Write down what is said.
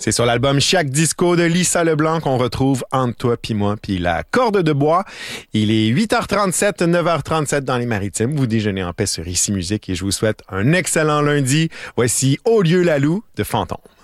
C'est sur l'album Chiac Disco de Lisa Leblanc qu'on retrouve Entre toi pis moi pis la corde de bois. Il est 8h37, 9h37 dans les Maritimes. Vous déjeunez en paix sur Ici Musique et je vous souhaite un excellent lundi. Voici Au lieu la Loue de Fantôme.